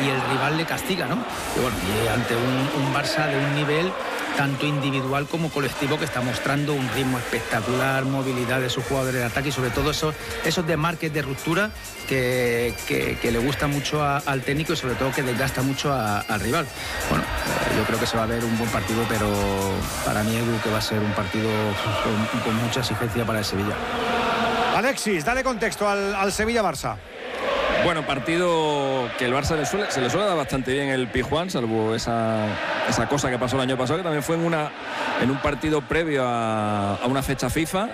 y el rival le castiga, ¿no? Y bueno, y ante un Barça de un nivel tanto individual como colectivo, que está mostrando un ritmo espectacular, movilidad de sus jugadores de ataque y sobre todo esos desmarques de ruptura que le gusta mucho al técnico y sobre todo que desgasta mucho al rival. Bueno, yo creo que se va a ver un buen partido, pero para mí Edu, que va a ser un partido con mucha exigencia para el Sevilla. Alexis, dale contexto al Sevilla-Barça. Bueno, partido que el Barça se le suele dar bastante bien el Pizjuán, salvo esa cosa que pasó el año pasado, que también fue en un partido previo a una fecha FIFA.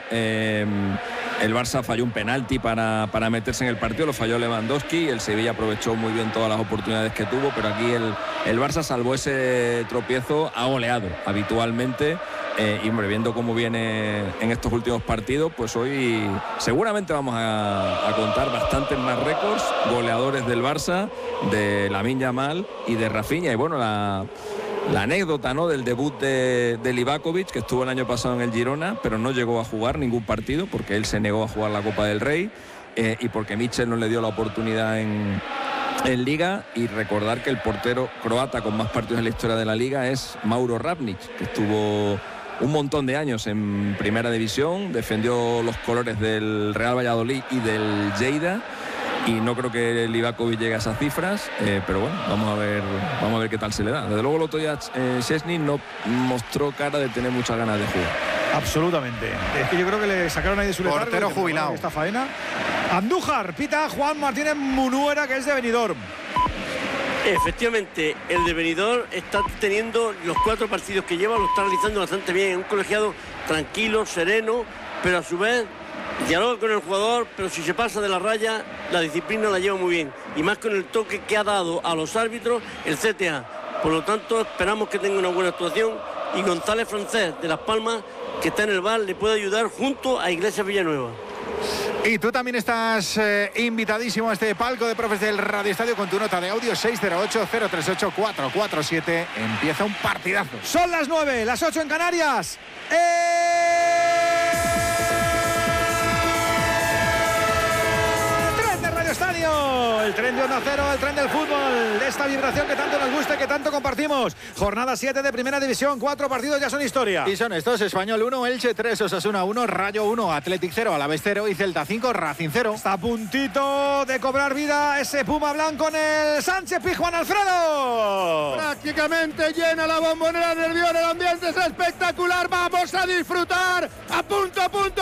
El Barça falló un penalti para meterse en el partido, lo falló Lewandowski, y el Sevilla aprovechó muy bien todas las oportunidades que tuvo, pero aquí el Barça salvó ese tropiezo, ha goleado habitualmente. Y hombre, viendo cómo viene en estos últimos partidos, pues hoy seguramente vamos a contar bastantes más récords goleadores del Barça, de Lamine Yamal y de Rafinha. Y bueno, la anécdota, ¿no?, del debut de Livakovic, que estuvo el año pasado en el Girona, pero no llegó a jugar ningún partido porque él se negó a jugar la Copa del Rey, y porque Michel no le dio la oportunidad en Liga. Y recordar que el portero croata con más partidos en la historia de la Liga es Mauro Rapnic, que estuvo un montón de años en Primera División, defendió los colores del Real Valladolid y del Lleida, y no creo que Livakovic llegue a esas cifras, pero bueno, vamos a ver qué tal se le da. Desde luego el otro día Szczęsny no mostró cara de tener muchas ganas de jugar. Absolutamente. Es que yo creo que le sacaron ahí de su letargo. Portero jubilado. Esta faena. Andújar, pita Juan Martínez Munuera, que es de Benidorm. Efectivamente, el de Benidorm está teniendo los 4 partidos que lleva, lo está realizando bastante bien. Un colegiado tranquilo, sereno, pero a su vez dialoga con el jugador, pero si se pasa de la raya, la disciplina la lleva muy bien. Y más con el toque que ha dado a los árbitros el CTA. Por lo tanto, esperamos que tenga una buena actuación. Y González Francés, de Las Palmas, que está en el VAR, le puede ayudar junto a Iglesias Villanueva. Y tú también estás invitadísimo a este palco de profes del Radio Estadio con tu nota de audio 608-038-447. Empieza un partidazo. Son las 9, las 8 en Canarias. Tren de Radio Estadio, el tren de Onda Cero, el tren del fútbol, de esta vibración que tanto nos gusta y que tanto compartimos. Jornada 7 de Primera División, 4 partidos ya son historia. Y son estos: Español 1, Elche 3, Osasuna 1, Rayo 1, Athletic 0, Alavés 0 y Celta 5, Racing 0. Está a puntito de cobrar vida ese Puma blanco en el Sánchez Pizjuán, Alfredo. Prácticamente llena la Bombonera del Nervión, el ambiente es espectacular, vamos a disfrutar. A punto,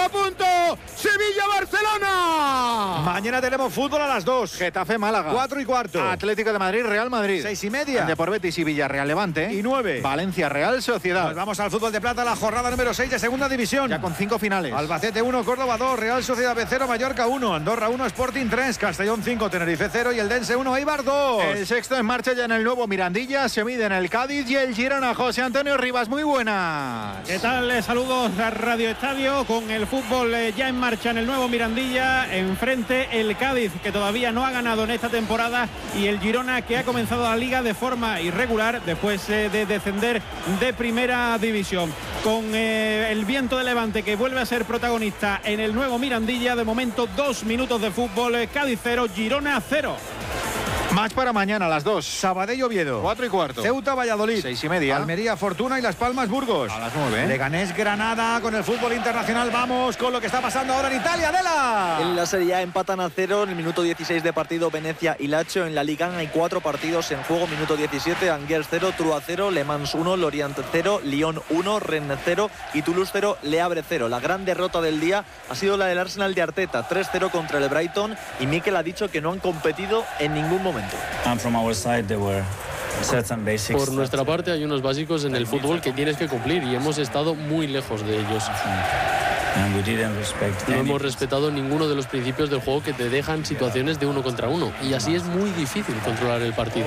Sevilla-Barcelona. Mañana tenemos fútbol a las 2. Getafe Málaga. 4:15. Atlético de Madrid, Real Madrid. 6:30. Depor Betis y Villarreal Levante. Y 9. Valencia Real Sociedad. Nos vamos al fútbol de plata, la jornada número 6 de Segunda División. Ya con 5 finales. Albacete 1, Córdoba 2, Real Sociedad B 0, Mallorca 1, Andorra 1, Sporting 3, Castellón 5, Tenerife 0 y el Dense 1, Eibar 2. El sexto en marcha ya en el nuevo Mirandilla, se mide en el Cádiz y el Girona. José Antonio Rivas, muy buenas. ¿Qué tal? Saludos a Radio Estadio con el fútbol ya en marcha en el nuevo Mirandilla. Enfrente el Cádiz, que todavía no ha ganado en esta temporada, y el Girona, que ha comenzado la liga de forma irregular después de descender de Primera División. Con el viento de levante que vuelve a ser protagonista en el nuevo Mirandilla. De momento 2 minutos de fútbol, Cádiz 0, Girona 0. Match para mañana a las 2. Sabadell Oviedo. 4:15. Ceuta Valladolid. 6:30. Almería Fortuna y Las Palmas Burgos. A las 9. Leganés Granada con el fútbol internacional. Vamos con lo que está pasando ahora en Italia. Adela. En la Serie A empatan a 0 en el minuto 16 de partido Venecia y Lazio. En la Liga hay 4 partidos en juego. Minuto 17, Angers 0, Trua 0, Le Mans 1, Lorient 0, Lyon 1, Rennes 0 y Toulouse 0, Le Havre 0. La gran derrota del día ha sido la del Arsenal de Arteta, 3-0 contra el Brighton, y Mikel ha dicho que no han competido en ningún momento. Por nuestra parte hay unos básicos en el fútbol que tienes que cumplir y hemos estado muy lejos de ellos. No hemos respetado ninguno de los principios del juego que te dejan situaciones de 1 contra 1 y así es muy difícil controlar el partido.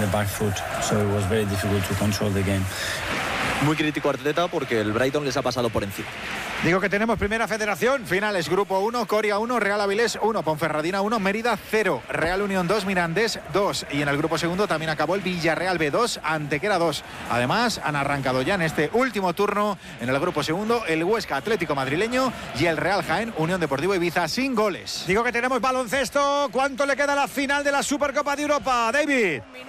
Muy crítico Arteta porque el Brighton les ha pasado por encima. Digo que tenemos Primera Federación. Finales: Grupo 1, Coria 1, Real Avilés 1, Ponferradina 1, Mérida 0, Real Unión 2, Mirandés 2. Y en el grupo segundo también acabó el Villarreal B2, Antequera 2. Además, han arrancado ya en este último turno en el grupo segundo el Huesca Atlético Madrileño y el Real Jaén Unión Deportivo Ibiza sin goles. Digo que tenemos baloncesto. ¿Cuánto le queda a la final de la Supercopa de Europa, David?